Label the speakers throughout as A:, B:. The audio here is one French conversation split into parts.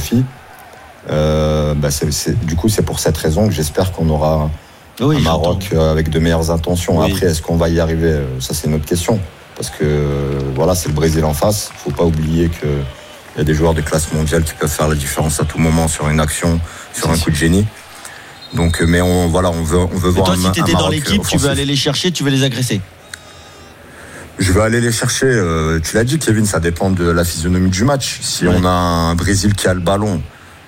A: philosophie. Du coup, c'est pour cette raison que j'espère qu'on aura un Maroc avec de meilleures intentions. Après, est-ce qu'on va y arriver? Ça, c'est une autre question. Parce que c'est le Brésil en face. Il ne faut pas oublier qu'il y a des joueurs de classe mondiale qui peuvent faire la différence à tout moment sur une action, sur un coup de génie. Donc, mais on veut voir.
B: Toi, si tu étais dans l'équipe,
A: offensif.
B: tu veux aller les chercher, tu veux les agresser?
A: Je vais aller les chercher. Tu l'as dit, Kevin, ça dépend de la physionomie du match. Si on a un Brésil qui a le ballon,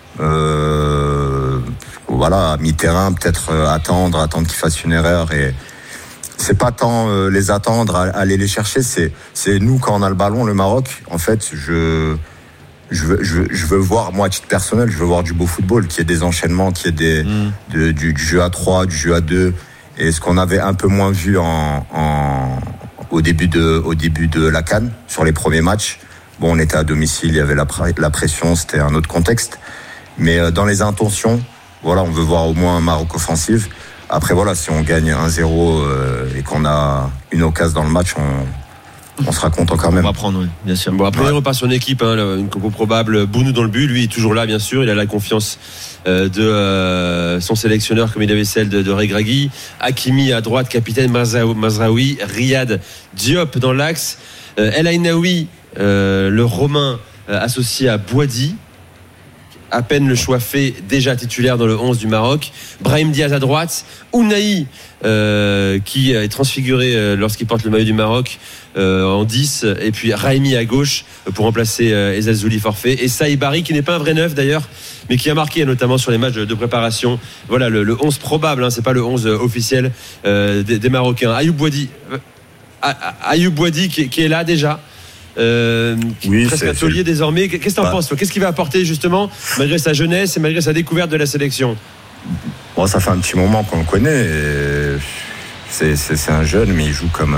A: à mi-terrain, peut-être attendre qu'ils fassent une erreur. Et c'est pas tant les attendre, aller les chercher. C'est nous, quand on a le ballon, le Maroc. En fait, je veux voir, moi, à titre personnel, je veux voir du beau football, qu'il y ait des enchaînements, qu'il y ait du jeu à 3, du jeu à 2. Et ce qu'on avait un peu moins vu au début de la CAN, sur les premiers matchs. Bon, on était à domicile, il y avait la pression, c'était un autre contexte. Mais dans les intentions, on veut voir au moins un Maroc offensif. Après, si on gagne 1-0 et qu'on a une occasion dans le match, on sera content quand même.
C: On va prendre, oui, bien sûr.
D: Bon, après, il repart son équipe, une compo probable. Bounou dans le but, lui, est toujours là, bien sûr. Il a la confiance de son sélectionneur, comme il avait celle de Regragui. Hakimi à droite, capitaine Mazraoui, Riyad Diop dans l'axe. El Ainaoui, le Romain, associé à Boadi. À peine le choix fait, déjà titulaire dans le 11 du Maroc. Brahim Diaz à droite. Ounahi, qui est transfiguré lorsqu'il porte le maillot du Maroc, en 10. Et puis Raimi à gauche pour remplacer Ezzalzouli forfait. Et Saïbari, qui n'est pas un vrai neuf d'ailleurs, mais qui a marqué notamment sur les matchs de préparation. Voilà le 11 probable, c'est pas le 11 officiel des Marocains. Ayoub Boadi qui est là déjà. Presque un taulier désormais. Qu'est-ce que tu en penses, toi? Qu'est-ce qu'il va apporter justement, malgré sa jeunesse et malgré sa découverte de la sélection?
A: Ça fait un petit moment qu'on le connaît. C'est un jeune, mais il joue comme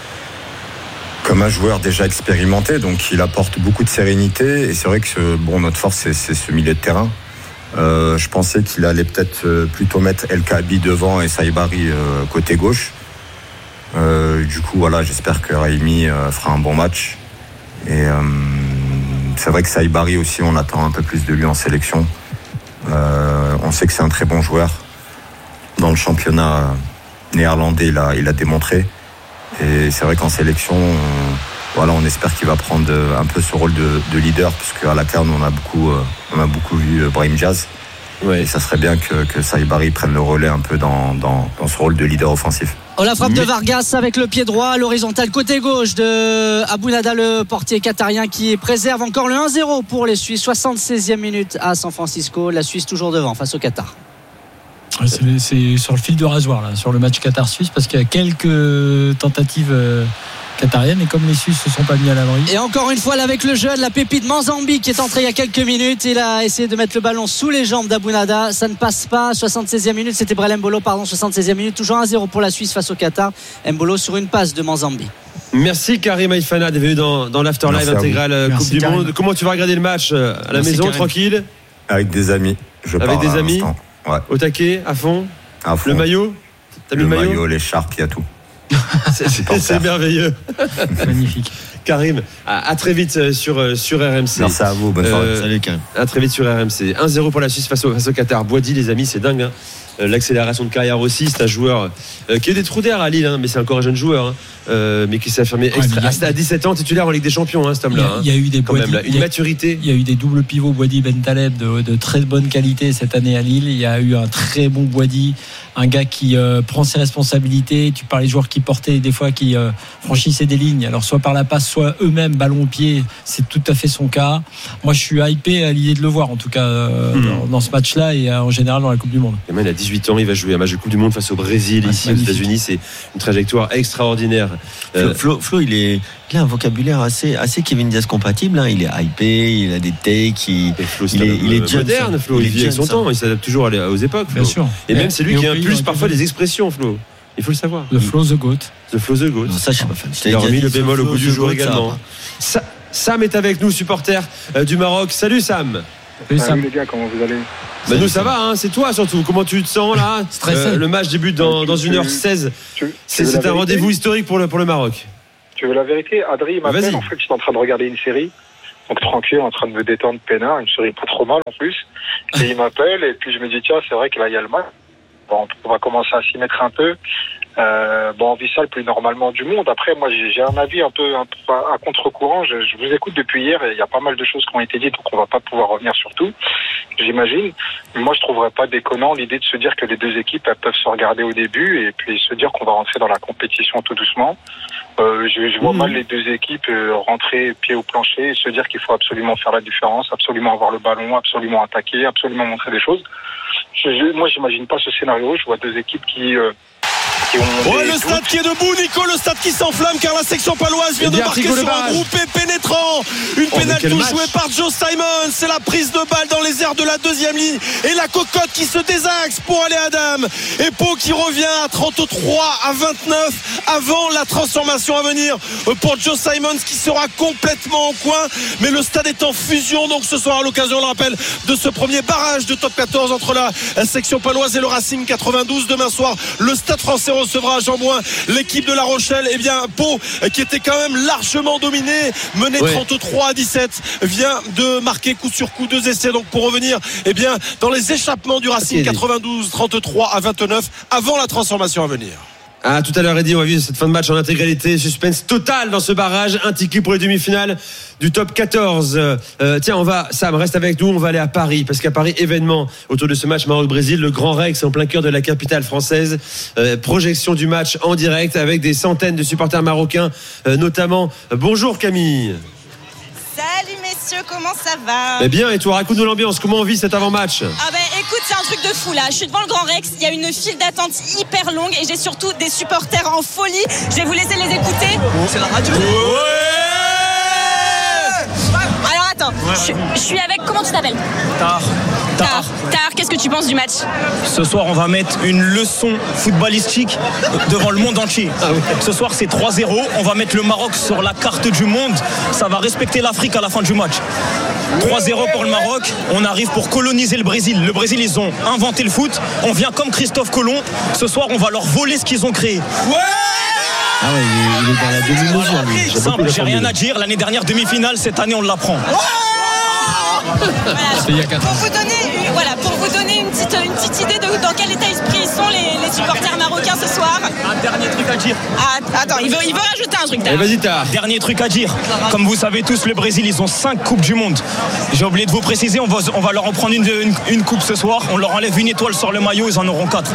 A: un joueur déjà expérimenté, donc il apporte beaucoup de sérénité. Et c'est vrai que notre force, c'est ce milieu de terrain. Je pensais qu'il allait peut-être plutôt mettre El Kaabi devant et Saïbari côté gauche. Du coup, j'espère que Raimi fera un bon match. Et c'est vrai que Saïbari aussi, on attend un peu plus de lui en sélection. On sait que c'est un très bon joueur. Dans le championnat néerlandais, il a démontré. Et c'est vrai qu'en sélection, on espère qu'il va prendre un peu ce rôle de leader, puisque à la CAN, on a beaucoup vu Brahim Diaz. Ouais. Et ça serait bien que Saïbari prenne le relais un peu dans ce rôle de leader offensif.
E: La frappe de Vargas avec le pied droit, l'horizontale côté gauche de Abounada, le portier qatarien, qui préserve encore le 1-0 pour les Suisses. 76e minute à San Francisco. La Suisse toujours devant face au Qatar.
F: C'est sur le fil de rasoir là, sur le match Qatar-Suisse, parce qu'il y a quelques tentatives qatarienne, et comme les Suisses se sont pas mis à l'abri.
E: Et encore une fois là, avec le jeune, la pépite Manzambi qui est entré il y a quelques minutes, il a essayé de mettre le ballon sous les jambes d'Abounada, ça ne passe pas. 76e minute, c'était Brel Mbolo, 76e minute, toujours 1-0 pour la Suisse face au Qatar. Mbolo sur une passe de Manzambi.
D: Merci Karim Aïfana d'être venu dans l'Afterlive intégral Coupe du Monde. Comment tu vas regarder le match à la maison, Karim. Tranquille?
A: Avec des amis.
D: Avec des amis,
A: ouais.
D: Au taquet, à fond.
A: Le
D: maillot? T'as mis le maillot,
A: l'écharpe, il y a tout.
D: C'est merveilleux.
F: Magnifique.
D: Karim, à très vite sur RMC.
A: Merci à vous, bonne soirée.
C: Salut Karim.
D: À très vite sur RMC. 1-0 pour la Suisse face au Qatar. Boadi, les amis, c'est dingue, hein. L'accélération de carrière aussi, c'est un joueur qui a eu des trous d'air à Lille, hein, mais c'est encore un jeune joueur, mais qui s'est affirmé à 17 ans titulaire en Ligue des Champions, cet homme-là.
F: Il y a eu des
D: une maturité.
F: Il y a eu des doubles pivots Boadi Ben Taleb de très bonne qualité cette année à Lille. Il y a eu un très bon Boadi, un gars qui prend ses responsabilités. Tu parles des joueurs qui portaient des fois, qui franchissaient des lignes, alors soit par la passe, soit eux-mêmes ballon au pied. C'est tout à fait son cas. Moi, je suis hypé à l'idée de le voir, en tout cas dans ce match-là et en général dans la Coupe du Monde.
D: Et même, il a 18 ans, il va jouer un match de Coupe du Monde face au Brésil, ici aux États-Unis. C'est une trajectoire extraordinaire.
C: Flo, il a un vocabulaire assez Kevin Diaz compatible, hein. Il est hypé, il a des takes, il est
D: moderne, Flo. Il vit avec son temps, il s'adapte toujours aux époques, Flo.
F: Bien sûr.
D: Et même c'est lui qui impulse parfois des expressions, Flo. Il faut le savoir.
F: The Flo, the Goat.
D: The Flo, the Goat.
C: Non, ça, je sais pas.
D: Il a remis le bémol au bout du jour également. Sam est avec nous, supporter du Maroc. Salut Sam.
G: Salut les gars, comment vous allez?
D: Nous ça va, c'est toi surtout. Comment tu te sens là? Le match débute dans 1h16. C'est un rendez-vous historique pour le Maroc.
G: Tu veux la vérité? Adri m'appelle, en fait j'étais en train de regarder une série Donc tranquille, en train de me détendre peinard, il me sourit pas trop mal en plus. Et il m'appelle et puis je me dis tiens, c'est vrai que là il y a le match. Bon, on va commencer à s'y mettre un peu. On vit ça le plus normalement du monde. Après, moi, j'ai un avis un peu à contre-courant. Je vous écoute depuis hier et il y a pas mal de choses qui ont été dites, donc on va pas pouvoir revenir sur tout, j'imagine. Moi, je trouverais pas déconnant l'idée de se dire que les deux équipes elles peuvent se regarder au début et puis se dire qu'on va rentrer dans la compétition tout doucement. Je vois mal les deux équipes rentrer pied au plancher et se dire qu'il faut absolument faire la différence, absolument avoir le ballon, absolument attaquer, absolument montrer des choses. Moi, j'imagine pas ce scénario. Je vois deux équipes qui
H: le stade qui est debout, Nico, le stade qui s'enflamme car la section paloise vient de marquer sur un groupé pénétrant. Une pénalité jouée par Joe Simon. C'est la prise de balle dans les airs de la deuxième ligne et la cocotte qui se désaxe pour aller à Adam. Et Pau qui revient à 33-29 avant la transformation à venir pour Joe Simon qui sera complètement en coin. Mais le stade est en fusion donc ce soir à l'occasion, on le rappelle, de ce premier barrage de top 14 entre la section paloise et le Racing 92. Demain soir, le stade français recevra à Jean-Bouin l'équipe de La Rochelle. Et bien Pau, qui était quand même largement dominé, mené 33-17, vient de marquer coup sur coup 2 essais. Donc pour revenir dans les échappements du Racing, 92, 33-29 avant la transformation à venir.
D: Tout à l'heure, Eddy, on va vivre cette fin de match en intégralité. Suspense total dans ce barrage. Un ticket pour les demi-finales du top 14. Sam, reste avec nous. On va aller à Paris. Parce qu'à Paris, événement autour de ce match Maroc-Brésil. Le Grand Rex en plein cœur de la capitale française. Projection du match en direct avec des centaines de supporters marocains, notamment. Bonjour Camille.
I: Salut messieurs, comment ça va?
D: Bien, et toi, raconte-nous l'ambiance, comment on vit cet avant-match?
I: Écoute, c'est un truc de fou là. Je suis devant le Grand Rex, il y a une file d'attente hyper longue et j'ai surtout des supporters en folie. Je vais vous laisser les écouter.
H: C'est la radio.
I: Alors attends, je suis avec, comment tu t'appelles? Tahar, qu'est-ce que tu penses du match?
J: Ce soir, on va mettre une leçon footballistique devant le monde entier. Ce soir, c'est 3-0. On va mettre le Maroc sur la carte du monde. Ça va respecter l'Afrique à la fin du match. 3-0 pour le Maroc. On arrive pour coloniser le Brésil. Le Brésil, ils ont inventé le foot. On vient comme Christophe Colomb. Ce soir, on va leur voler ce qu'ils ont créé.
C: Il est dans la demi-mesure, lui.
J: Simple, j'ai rien à dire. L'année dernière, demi-finale. Cette année, on l'apprend.
I: Pour vous donner une petite idée de dans quel état d'esprit sont les supporters marocains ce soir.
J: Un dernier truc à dire.
I: Attends, il veut rajouter un truc.
D: Vas-y, Tahar.
J: Dernier truc à dire. Comme vous savez tous, le Brésil, ils ont 5 coupes du monde. J'ai oublié de vous préciser, on va leur en prendre une coupe ce soir. On leur enlève une étoile sur le maillot, ils en auront 4.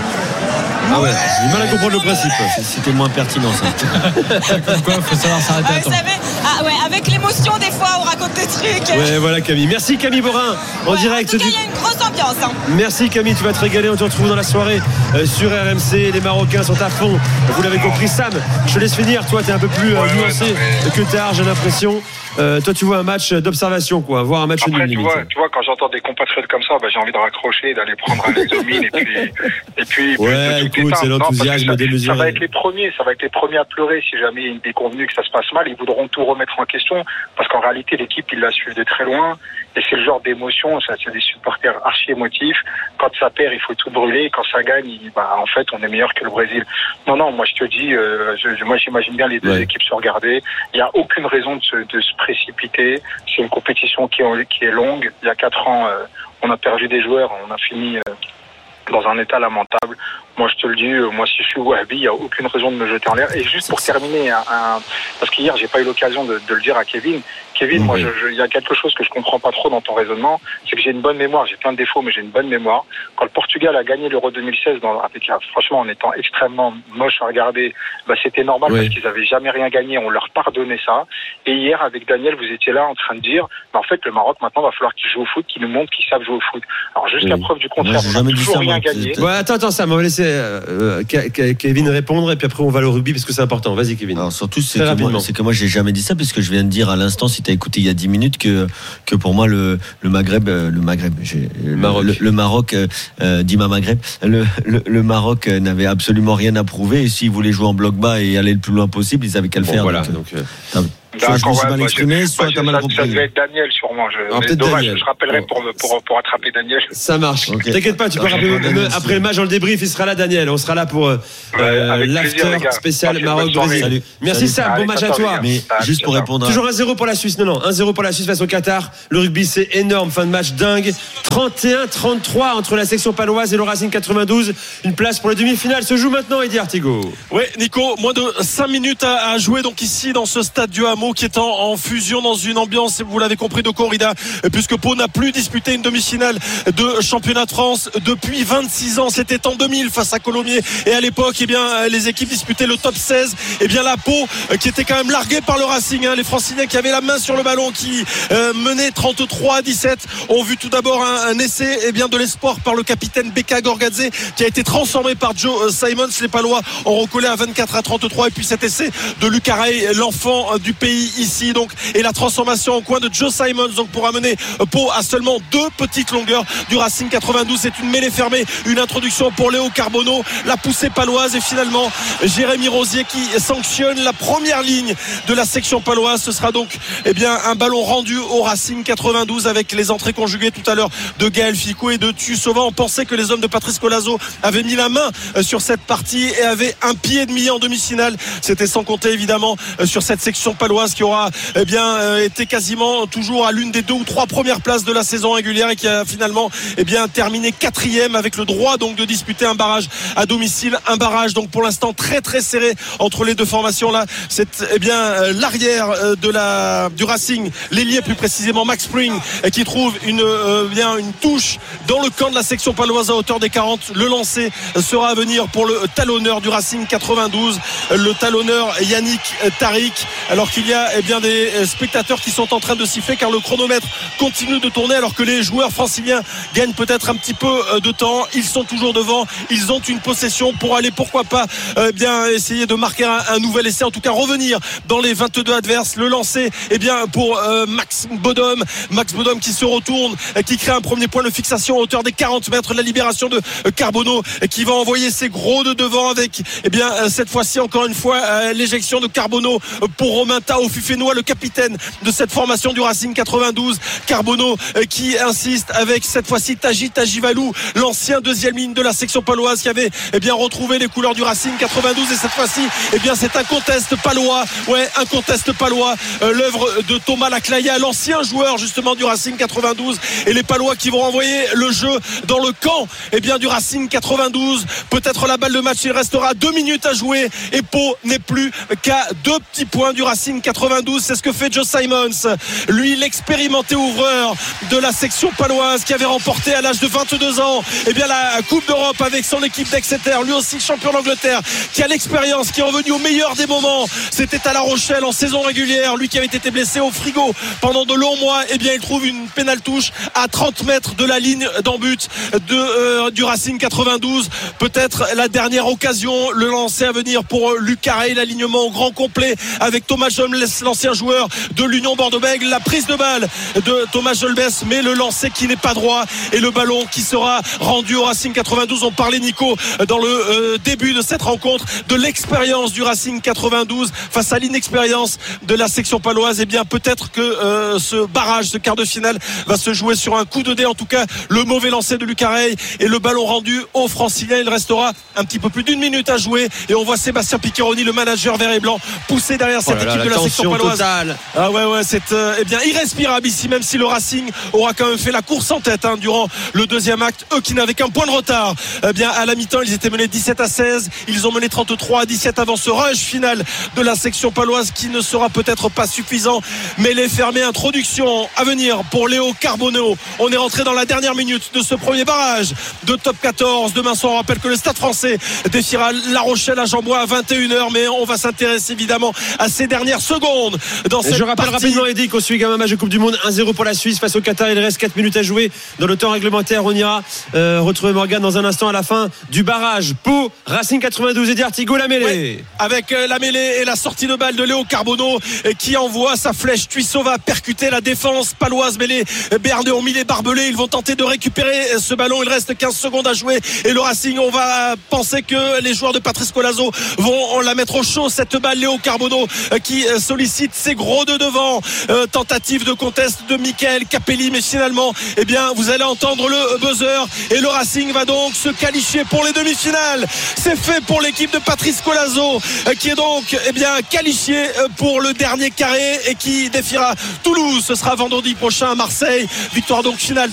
D: J'ai du mal à comprendre le principe.
C: C'était moins pertinent ça.
F: Comme quoi, il faut savoir s'arrêter à temps.
I: Vous savez, avec l'émotion des fois on raconte des trucs.
D: Voilà Camille. Merci Camille Borin en direct.
I: En tout cas, il y a une grosse ambiance.
D: Merci Camille, tu vas te régaler. On te retrouve dans la soirée sur RMC. Les Marocains sont à fond. Vous l'avez compris. Sam, je te laisse finir. Toi, tu es un peu plus nuancé que Tahar, j'ai l'impression. Toi, tu vois un match d'observation, quoi. Voir un match
G: après,
D: nul.
G: Tu vois, quand j'entends des compatriotes comme ça, j'ai envie de raccrocher, d'aller prendre un exomine et puis.
D: Écoute, c'est l'enthousiasme démesuré.
G: Ça va être les premiers à pleurer si jamais il est convenu que ça se passe mal. Ils voudront tout remettre en question parce qu'en réalité, l'équipe, ils la suivent de très loin. Et c'est le genre d'émotion, c'est des supporters archi émotifs. Quand ça perd, il faut tout brûler. Quand ça gagne, en fait, on est meilleur que le Brésil. Non, moi je te dis, moi j'imagine bien les deux équipes se regarder. Il n'y a aucune raison de se précipiter. C'est une compétition qui est longue. Il y a 4 ans, on a perdu des joueurs, on a fini dans un état lamentable. Moi, je te le dis, si je suis Wahbi, il n'y a aucune raison de me jeter en l'air. Et juste pour terminer, parce qu'hier, j'ai pas eu l'occasion de le dire à Kevin. Kevin, moi, il y a quelque chose que je comprends pas trop dans ton raisonnement, c'est que j'ai une bonne mémoire. J'ai plein de défauts, mais j'ai une bonne mémoire. Quand le Portugal a gagné l'Euro 2016, franchement, en étant extrêmement moche à regarder, c'était normal parce qu'ils avaient jamais rien gagné. On leur pardonnait ça. Et hier, avec Daniel, vous étiez là en train de dire, en fait, le Maroc, maintenant, va falloir qu'ils jouent au foot, qu'ils nous montrent qu'ils savent jouer au foot. Alors, jusqu'à preuve du contraire, on n'a toujours rien gagné.
D: Attends, Sam, on va laisser Kevin répondre et puis après on va au rugby parce que c'est important. Vas-y Kevin.
C: Alors surtout c'est que moi j'ai jamais dit ça parce que je viens de dire à l'instant, si tu as écouté il y a 10 minutes, que pour moi le Maghreb le Maroc Dima Maghreb le Maroc n'avait absolument rien à prouver et s'ils voulaient jouer en bloc bas et aller le plus loin possible, ils avaient qu'à le faire.
D: Voilà,
C: Soit je me suis mal exprimé, soit t'as mal compris.
G: Ça devait être Daniel sûrement. Dommage, je rappellerai pour attraper Daniel.
D: Ça marche. Okay. T'inquiète pas, tu peux rappeler après le match dans le débrief, il sera là Daniel. On sera là pour l'after spécial Maroc-Brésil. Merci Sam, bon match à toi.
C: Mais juste pour répondre.
D: Toujours 1-0 pour la Suisse. Non, 1-0 pour la Suisse face au Qatar. Le rugby c'est énorme, fin de match dingue. 31-33 entre la section paloise et le Racing 92. Une place pour les demi-finales se joue maintenant, Eddie Artigo.
H: Oui, Nico, moins de 5 minutes à jouer donc ici dans ce stade du Hameau qui est en fusion dans une ambiance, vous l'avez compris, de corrida, puisque Pau n'a plus disputé une demi-finale de championnat de France depuis 26 ans. C'était en 2000 face à Colomiers, et à l'époque, eh bien, les équipes disputaient le top 16. Et bien la Pau qui était quand même larguée par le Racing, les Franciliens qui avaient la main sur le ballon, qui menaient 33-17, ont vu tout d'abord un essai, eh bien, de l'espoir par le capitaine Beka Gorgadze, qui a été transformé par Joe Simons. Les Palois ont recollé à 24-33, et puis cet essai de Lucas Rey, l'enfant du pays ici, donc, et la transformation en coin de Joe Simons, donc, pour amener Pau à seulement 2 petites longueurs du Racing 92. C'est une mêlée fermée, une introduction pour Léo Carbonneau, la poussée paloise, et finalement Jérémy Rosier qui sanctionne la première ligne de la section paloise. Ce sera donc, eh bien, un ballon rendu au Racing 92 avec les entrées conjuguées tout à l'heure de Gaël Ficou et de Tussova. On pensait que les hommes de Patrice Colazo avaient mis la main sur cette partie et avaient un pied et demi en demi-finale. C'était sans compter évidemment sur cette section paloise qui aura, eh bien, été quasiment toujours à l'une des 2 ou 3 premières places de la saison régulière, et qui a finalement, eh bien, terminé 4e avec le droit donc de disputer un barrage à domicile. Un barrage donc pour l'instant très très serré entre les deux formations là. C'est, eh bien, l'arrière du Racing, l'ailier plus précisément Max Spring, qui trouve une touche dans le camp de la section paloise à hauteur des 40. Le lancer sera à venir pour le talonneur du Racing 92, le talonneur Yannick Tariq, alors qu'il y a, eh bien, des spectateurs qui sont en train de siffler car le chronomètre continue de tourner, alors que les joueurs franciliens gagnent peut-être un petit peu de temps. Ils sont toujours devant, ils ont une possession pour aller, pourquoi pas, bien essayer de marquer un nouvel essai, en tout cas revenir dans les 22 adverses. Le lancer, eh bien, pour Max Bodom qui se retourne, qui crée un premier point de fixation à hauteur des 40 mètres. La libération de Carbonneau qui va envoyer ses gros de devant avec, eh bien, cette fois-ci encore une fois l'éjection de Carbonneau pour Romain Taofufénois, le capitaine de cette formation du Racing 92. Carbonneau qui insiste avec cette fois-ci Tajivalou, l'ancien deuxième ligne de la section paloise, qui avait, eh bien, retrouvé les couleurs du Racing 92, et cette fois-ci, eh bien, c'est un contest palois, l'œuvre de Thomas Laclaya, l'ancien joueur justement du Racing 92, et les Palois qui vont envoyer le jeu dans le camp, eh bien, du Racing 92. Peut-être la balle de match, il restera 2 minutes à jouer, et Pau n'est plus qu'à 2 petits points du Racing 92. C'est ce que fait Joe Simons, lui, l'expérimenté ouvreur de la section paloise, qui avait remporté à l'âge de 22 ans, eh bien, la Coupe d'Europe avec son équipe d'Exeter, lui aussi champion d'Angleterre, qui a l'expérience, qui est revenu au meilleur des moments. C'était à La Rochelle en saison régulière, lui qui avait été blessé au frigo pendant de longs mois. Eh bien, il trouve une pénale touche à 30 mètres de la ligne d'en but du Racing 92. Peut-être la dernière occasion, le lancer à venir pour Lucas Rey, l'alignement au grand complet avec Thomas Jolmes, l'ancien joueur de l'Union Bordeaux-Bègles. La prise de balle de Thomas Jolmes, mais le lancer qui n'est pas droit, et le ballon qui sera rendu au Racing 92. On parlait, Nico, dans le début de cette rencontre, de l'expérience du Racing 92 face à l'inexpérience de la section paloise. Eh bien, peut-être que ce barrage, ce quart de finale va se jouer sur un coup de dé. En tout cas, le mauvais lancer de Lucas Rey et le ballon rendu aux Franciliens. Il restera un petit peu plus d'1 minute à jouer, et on voit Sébastien Piccheroni, le manager vert et blanc, pousser derrière cette équipe de la section paloise.
D: Totale.
H: Ah ouais, c'est eh bien, irrespirable ici, même si le Racing aura quand même fait la course en tête durant le deuxième acte. Eux qui n'avaient qu'un point de retard, eh bien, à la mi-temps, ils étaient menés 17-16. Ils ont mené 33-17 avant ce rush final de la section paloise, qui ne sera peut-être pas suffisant. Mais les fermés, introduction à venir pour Léo Carbonneau. On est rentré dans la dernière minute de ce premier barrage de top 14. Demain soir, on rappelle que le Stade Français défiera La Rochelle à Jean-Bois à 21h, mais on va s'intéresser évidemment à ces dernières secondes dans cette
D: Je rappelle
H: partie.
D: rapidement, Eddy, qu'on suit quand même un match de Coupe du Monde, 1-0 pour la Suisse face au Qatar. Il reste 4 minutes à jouer dans le temps réglementaire. On ira retrouver Morgan dans un instant à la fin du barrage. Pau, Racing 92, Eddy Artigo, la mêlée.
H: Ouais, avec la mêlée et la sortie de balle de Léo Carbonneau, qui envoie sa flèche. Tuissot va percuter la défense paloise, mais les Béarnais ont mis les barbelés. Ils vont tenter de récupérer ce ballon. Il reste 15 secondes à jouer, et le Racing, on va penser que les joueurs de Patrice Colazo vont la mettre au chaud, cette balle. Léo Carbonneau qui sollicite ses gros de devant. Tentative de contest de Michael Capelli, mais finalement, eh bien, vous allez entendre le buzzer et le Racing va donc se qualifier pour les demi-finales. C'est fait pour l'équipe de Patrice Colazo, qui est donc, eh bien, qualifiée pour le dernier carré et qui défiera Toulouse. Ce sera vendredi prochain à Marseille. Victoire donc finale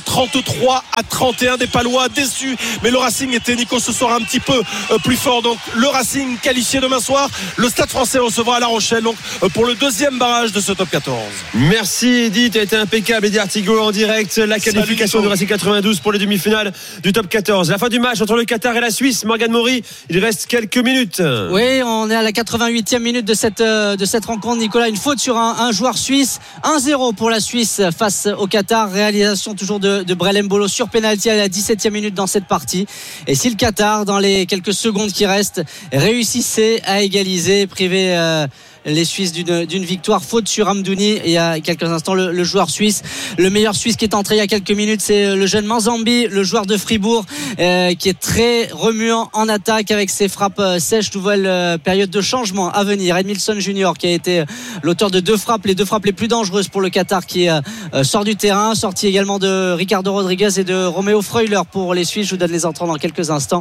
H: 33-31 des Palois déçus, mais le Racing était, Nico, ce soir un petit peu plus fort. Donc le Racing qualifié demain soir. Le Stade Français recevra La Rochelle donc pour le deuxième barrage de ce top 14.
D: Merci Eddy, tu as été impeccable. Eddy Artigo en direct, la qualification du Racing 92 pour les demi-finales du top 14. La fin du match entre le Qatar et la Suisse. Morgan Maury, il reste quelques minutes.
E: Oui, on est à la 88e minute de cette rencontre, Nicolas. Une faute sur un joueur suisse. 1-0 pour la Suisse face au Qatar. Réalisation toujours de Brel Mbolo sur pénalty à la 17e minute dans cette partie. Et si le Qatar, dans les quelques secondes qui restent, réussissait à égaliser, priver les Suisses d'une victoire, faute sur Amdouni il y a quelques instants, le joueur suisse, le meilleur Suisse qui est entré il y a quelques minutes, c'est le jeune Manzambi, le joueur de Fribourg, qui est très remuant en attaque avec ses frappes sèches. Nouvelle période de changement à venir. Edmilson Junior qui a été l'auteur de les deux frappes les plus dangereuses pour le Qatar, qui sort du terrain, sorti également de Ricardo Rodriguez et de Roméo Freuler pour les Suisses. Je vous donne les entrants dans quelques instants.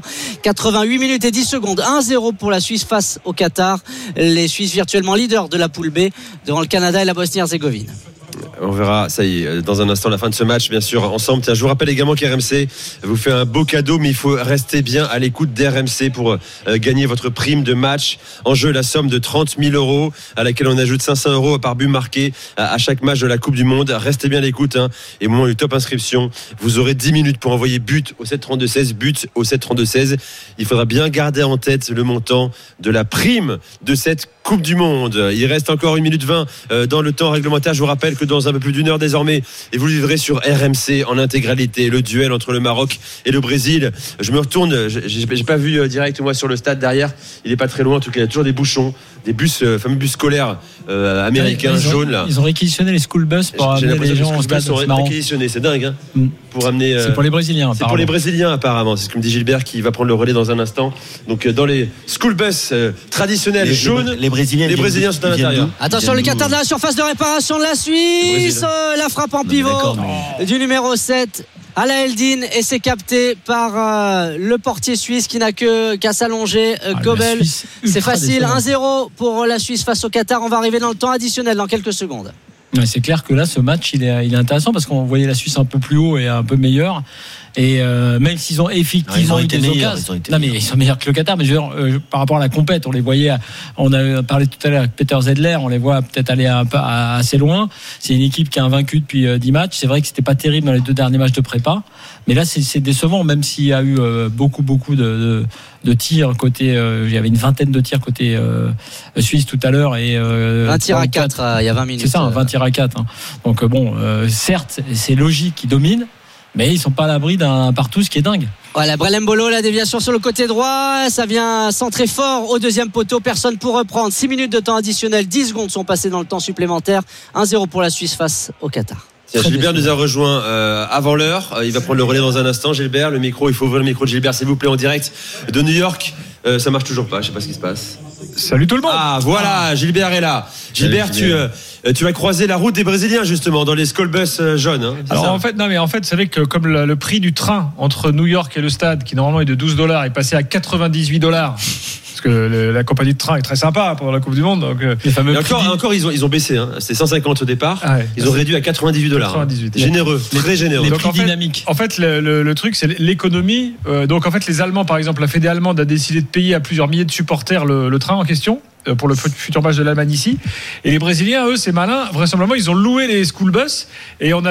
E: 88 minutes et 10 secondes, 1-0 pour la Suisse face au Qatar. Les Suisses virtuellement leader de la poule B devant le Canada et la Bosnie-Herzégovine.
D: On verra, ça y est, dans un instant la fin de ce match, bien sûr, ensemble. Tiens, je vous rappelle également qu'RMC vous fait un beau cadeau, mais il faut rester bien à l'écoute d'RMC pour gagner votre prime de match. En jeu, la somme de 30 000 euros, à laquelle on ajoute 500 euros par but marqué à chaque match de la Coupe du Monde. Restez bien à l'écoute, hein. Et au moment du top inscription, vous aurez 10 minutes pour envoyer but au 732-16, but au 732-16. Il faudra bien garder en tête le montant de la prime de cette Coupe du Monde. Il reste encore 1 minute 20 dans le temps réglementaire. Je vous rappelle que dans un peu plus d'une heure désormais, et vous le vivrez sur RMC en intégralité, le duel entre le Maroc et le Brésil. Je me retourne, j'ai pas vu direct moi sur le stade derrière, il est pas très loin, en tout cas il y a toujours des bouchons, des bus, fameux bus scolaires américains jaunes là.
F: Ils ont réquisitionné les school bus pour amener les gens au stade.
D: C'est dingue, hein. Pour amener.
F: C'est pour les Brésiliens.
D: C'est pour les Brésiliens apparemment. C'est ce que me dit Gilbert qui va prendre le relais dans un instant. Donc dans les school bus traditionnels jaunes, les Brésiliens sont à l'intérieur.
E: Attention, le Qatar de la surface de réparation de la Suisse. La frappe en pivot du numéro 7. Ala Eldin, et c'est capté par le portier suisse qui n'a qu'à s'allonger. Gobel, c'est facile. 1-0 pour la Suisse face au Qatar. On va arriver dans le temps additionnel dans quelques secondes.
F: Ouais, c'est clair que là, ce match, il est intéressant parce qu'on voyait la Suisse un peu plus haut et un peu meilleure. Et même s'ils ont effectivement eu des occasions, non mais ils sont meilleurs que le Qatar. Mais je veux dire, par rapport à la compète, on les voyait. On a parlé tout à l'heure avec Peter Zedler, on les voit peut-être aller assez loin. C'est une équipe qui est invaincue depuis 10 matchs. C'est vrai que c'était pas terrible dans les 2 derniers matchs de prépa, mais là c'est décevant. Même s'il y a eu beaucoup de tirs côté, il y avait une vingtaine de tirs côté Suisse tout à l'heure et
E: 20 tirs à 4 il y a 20 minutes.
F: C'est ça, 20 tirs à 4. Hein. Donc certes, c'est logique qu'ils dominent, mais ils sont pas à l'abri d'un partout, ce qui est dingue.
E: Voilà, Brel Mbolo, la déviation sur le côté droit, ça vient centrer fort au deuxième poteau, personne pour reprendre. 6 minutes de temps additionnel, 10 secondes sont passées dans le temps supplémentaire. 1-0 pour la Suisse face au Qatar.
D: Tiens, Gilbert nous a rejoint avant l'heure. Il va prendre le relais dans un instant. Gilbert, le micro, il faut ouvrir le micro de Gilbert, s'il vous plaît, en direct de New York. Ça marche toujours pas, je sais pas ce qui se passe.
K: Salut tout le monde.
D: Ah voilà, Gilbert est là. Gilbert, tu vas croiser la route des Brésiliens justement dans les school bus jaunes. Hein,
K: alors en fait, vous savez que comme le prix du train entre New York et le stade, qui normalement est de $12, est passé à $98. Parce que la compagnie de train est très sympa pendant la Coupe du Monde. Donc,
D: les fameux encore ils ont baissé. Hein. C'était 150 au départ. Ah ouais, ils ont réduit à $98. 98. Généreux, très généreux.
F: Les prix dynamiques.
K: En fait, le truc, c'est l'économie. Donc en fait, les Allemands, par exemple, la Fédé allemande a décidé de payer à plusieurs milliers de supporters le train en question pour le futur match de l'Allemagne ici. Et les Brésiliens, eux, c'est malin. Vraisemblablement, ils ont loué les school bus. Et on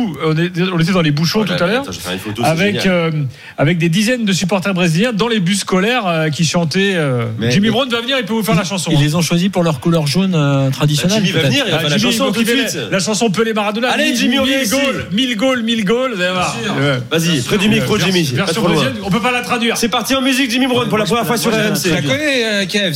K: était dans les bouchons tout à l'heure, avec des dizaines de supporters brésiliens dans les bus scolaires qui chantaient. Jimmy Brown va venir, il peut vous faire la chanson.
F: Ils les ont choisis pour leur couleur jaune traditionnelle.
D: Jimmy va venir, il va faire la chanson tout de suite.
K: La chanson Pelé Maradona.
D: Allez, Jimmy, on vient ici.
K: 1000 goals.
D: Vas-y, près du micro, Jimmy.
K: Version brésilienne, on peut pas la traduire.
D: C'est parti en musique, Jimmy Brown, pour la première fois sur RMC.
L: Tu la connais, Kev?